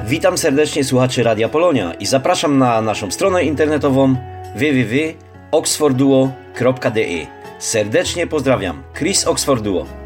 Witam serdecznie słuchaczy Radia Polonia i zapraszam na naszą stronę internetową www.oxfordduo.de. Serdecznie pozdrawiam. Chris Oxford Duo.